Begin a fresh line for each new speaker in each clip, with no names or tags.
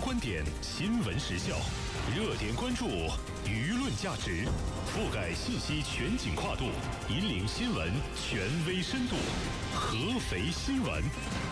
观点、新闻时效、热点关注、舆论价值，覆盖信息全景跨度，引领新闻权威深度。合肥新闻。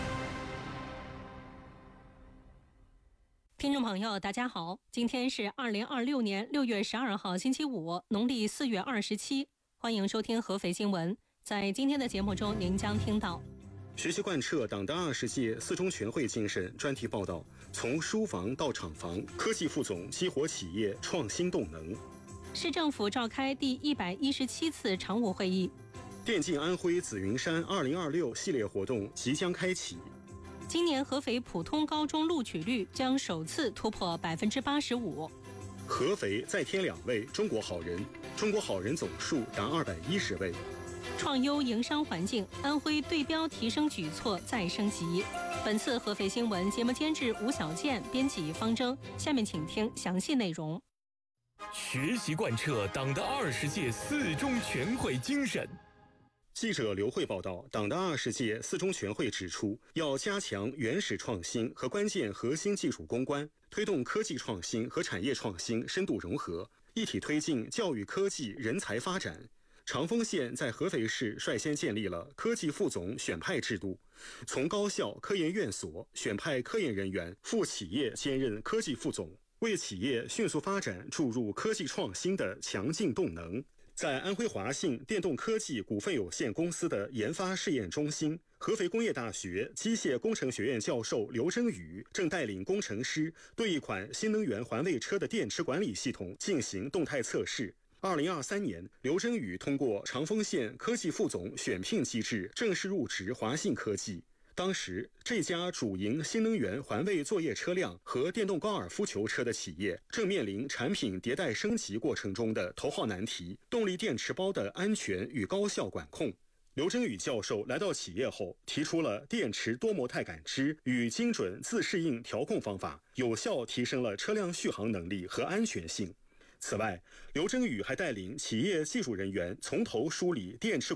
听众朋友大家好，今天是2026年6月12号星期五，农历4月27，欢迎收听合肥新闻。在今天的节目中，您将听到
学习贯彻党的20届四中全会精神专题报道，从书房到厂房，科技副总激活企业创新动能。
市政府召开第117次常务会议。
电竞安徽紫云山2026系列活动即将开启。
今年合肥普通高中录取率将首次突破85%。
合肥再添2位中国好人，中国好人总数达210位。
创优营商环境，安徽对标提升举措再升级。本次合肥新闻节目监制吴小健，编辑方征。下面请听详细内容。
学习贯彻党的20届四中全会精神。
记者刘慧报道，党的20届四中全会指出，要加强原始创新和关键核心技术攻关，推动科技创新和产业创新深度融合，一体推进教育科技人才发展。长丰县在合肥市率先建立了科技副总选派制度，从高校、科研院所选派科研人员赴企业兼任科技副总，为企业迅速发展注入科技创新的强劲动能。在安徽华信电动科技股份有限公司的研发试验中心，合肥工业大学机械工程学院教授刘征宇正带领工程师对一款新能源环卫车的电池管理系统进行动态测试。2023年，刘征宇通过长丰县科技副总选聘机制正式入职华信科技。当时，这家主营新能源环卫作业车辆和电动高尔夫球车的企业正面临产品迭代升级过程中的头号难题——动力电池包的安全与高效管控。刘征宇教授来到企业后，提出了电池多模态感知与精准自适应调控方法，有效提升了车辆续航能力和安全性。此外，刘征宇还带领企业技术人员从头梳理电池